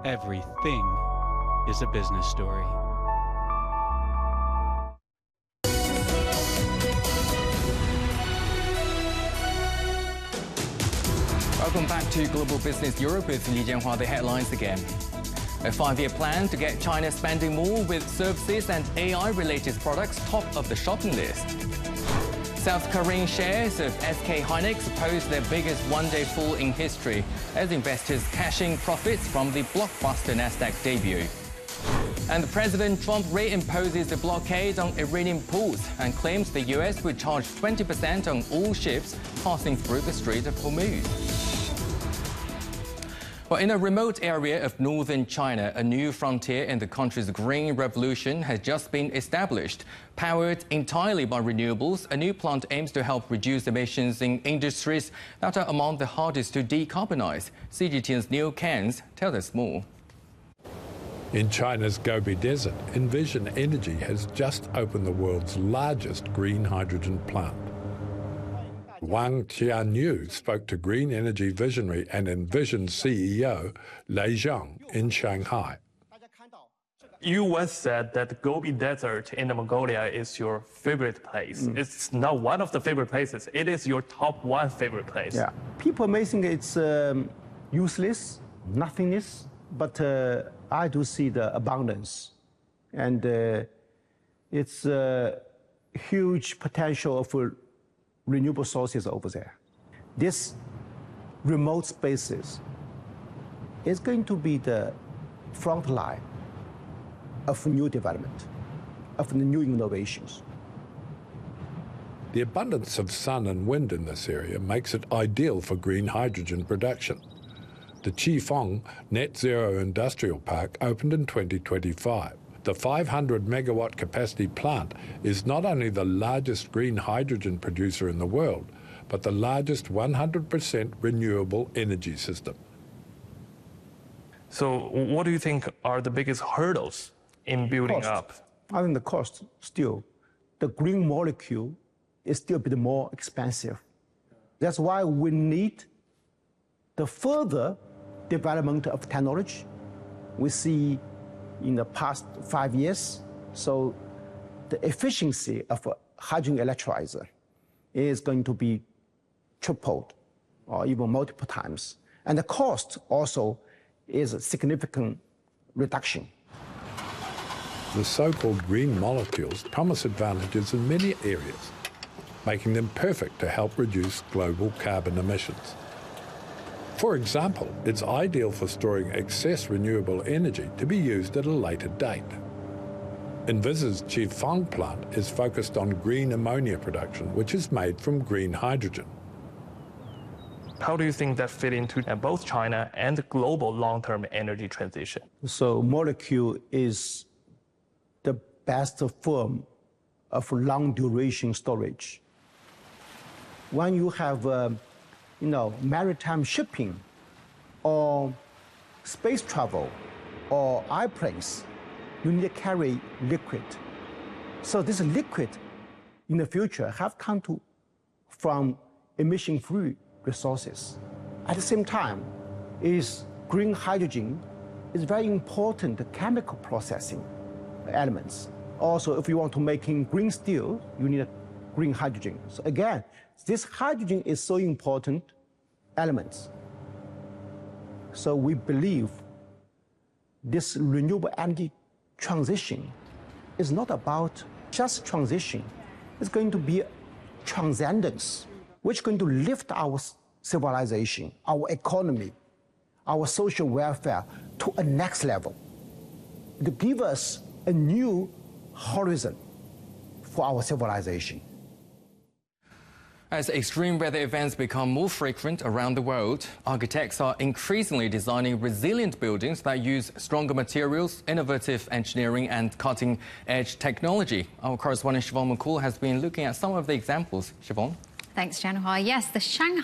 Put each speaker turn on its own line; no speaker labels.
Everything is a business story.
Welcome back to Global Business Europe with Li Jianhua. The headlines again. A 5-year plan to get China spending more with services and AI-related products top of the shopping list. South Korean shares of SK hynix post their biggest one-day fall in history as investors cashing profits from the blockbuster Nasdaq debut. And President Trump reimposes the blockade on Iranian ports and claims the US would charge 20% on all ships passing through the Strait of Hormuz. Well, in a remote area of northern China, a new frontier in the country's green revolution has just been established. Powered entirely by renewables, a new plant aims to help reduce emissions in industries that are among the hardest to decarbonize. CGTN's Neil Cairns tells us more.
In China's Gobi Desert, Envision Energy has just opened the world's largest green hydrogen plant. Wang Qianyu spoke to green energy visionary and Envision CEO Lei Zhang in Shanghai.
You once said that the Gobi Desert in Mongolia is your favorite place. It's not one of the favorite places. It is your top one favorite place.
Yeah. People may think it's useless, nothingness, but I do see the abundance. And it's a huge potential for renewable sources over there. This remote spaces is going to be the front line of new development, of the new innovations.
The abundance of sun and wind in this area makes it ideal for green hydrogen production. The Qifeng Net Zero Industrial Park opened in 2025. The 500-megawatt capacity plant is not only the largest green hydrogen producer in the world, but the largest 100% renewable energy system.
So what do you think are the biggest hurdles in building up?
I think the cost still, the green molecule is still a bit more expensive. That's why we need the further development of technology. We see in the past 5 years, so the efficiency of a hydrogen electrolyzer is going to be tripled or even multiple times. And the cost also is a significant reduction.
The so-called green molecules promise advantages in many areas, making them perfect to help reduce global carbon emissions. For example, it's ideal for storing excess renewable energy to be used at a later date. Envis's Qifeng plant is focused on green ammonia production, which is made from green hydrogen.
How do you think that fit into both China and the global long-term energy transition?
So molecule is the best form of long-duration storage. When you have maritime shipping or space travel or airplanes, you need to carry liquid. So this liquid in the future have come from emission-free resources. At the same time, green hydrogen is very important chemical processing elements. Also, if you want to make green steel, you need green hydrogen. So again, this hydrogen is so important element. So we believe this renewable energy transition is not about just transition. It's going to be transcendence, which is going to lift our civilization, our economy, our social welfare to a next level. To give us a new horizon for our civilization.
As extreme weather events become more frequent around the world, architects are increasingly designing resilient buildings that use stronger materials, innovative engineering and cutting-edge technology. Our correspondent Siobhan McCall has been looking at some of the examples. Siobhan?
Thanks, Jianhua. Yes, the Shanghai